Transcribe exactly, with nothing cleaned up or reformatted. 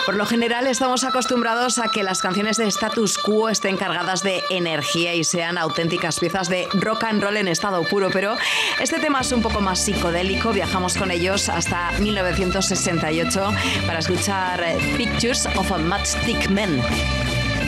Por lo general estamos acostumbrados a que las canciones de status quo estén cargadas de energía y sean auténticas piezas de rock and roll en estado puro, pero este tema es un poco más psicodélico. Viajamos con ellos hasta mil novecientos sesenta y ocho para escuchar Pictures of a Matchstick Man.